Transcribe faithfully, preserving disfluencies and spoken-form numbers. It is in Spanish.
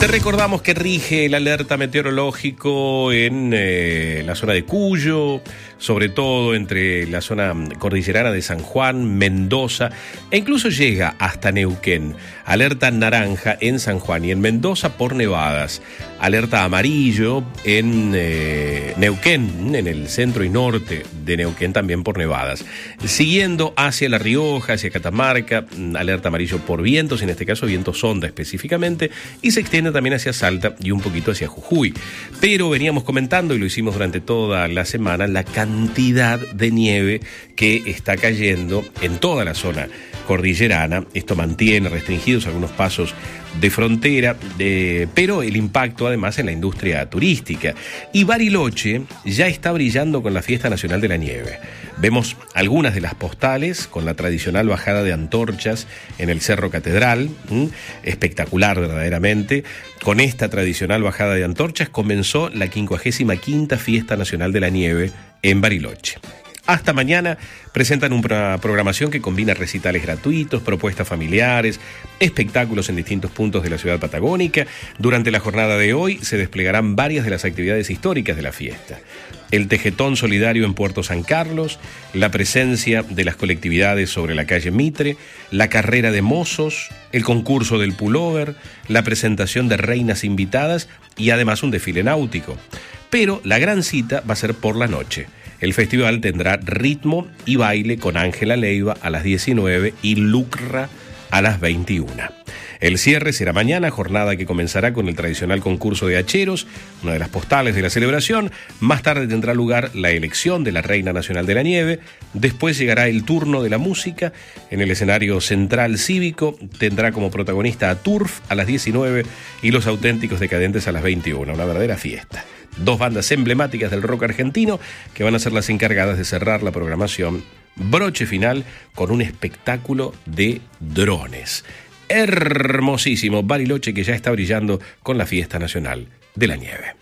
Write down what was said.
Te recordamos que rige el alerta meteorológico en eh, la zona de Cuyo, sobre todo entre la zona cordillerana de San Juan, Mendoza, e incluso llega hasta Neuquén. Alerta naranja en San Juan y en Mendoza por nevadas. Alerta amarillo en eh, Neuquén, en el centro y norte de Neuquén, también por nevadas. Siguiendo hacia La Rioja, hacia Catamarca, alerta amarillo por vientos, en este caso vientos sonda específicamente, y se extiende también hacia Salta y un poquito hacia Jujuy. Pero veníamos comentando, y lo hicimos durante toda la semana, la cantidad de nieve que está cayendo en toda la zona cordillerana. Esto mantiene restringidos algunos pasos de frontera, de, pero el impacto además en la industria turística. Y Bariloche ya está brillando con la Fiesta Nacional de la Nieve. Vemos algunas de las postales con la tradicional bajada de antorchas en el Cerro Catedral, ¿m? Espectacular verdaderamente. Con esta tradicional bajada de antorchas comenzó la quincuagésima quinta Fiesta Nacional de la Nieve en Bariloche. Hasta mañana presentan una programación que combina recitales gratuitos, propuestas familiares, espectáculos en distintos puntos de la ciudad patagónica. Durante la jornada de hoy se desplegarán varias de las actividades históricas de la fiesta. El tejetón solidario en Puerto San Carlos, la presencia de las colectividades sobre la calle Mitre, la carrera de mozos, el concurso del pullover, la presentación de reinas invitadas y además un desfile náutico. Pero la gran cita va a ser por la noche. El festival tendrá ritmo y baile con Ángela Leiva a las diecinueve y Lucra a las veintiuna. El cierre será mañana, jornada que comenzará con el tradicional concurso de hacheros, una de las postales de la celebración. Más tarde tendrá lugar la elección de la Reina Nacional de la Nieve. Después llegará el turno de la música. En el escenario central cívico tendrá como protagonista a Turf a las diecinueve y Los Auténticos Decadentes a las veintiuna. Una verdadera fiesta. Dos bandas emblemáticas del rock argentino que van a ser las encargadas de cerrar la programación. Broche final con un espectáculo de drones. Hermosísimo Bariloche que ya está brillando con la Fiesta Nacional de la Nieve.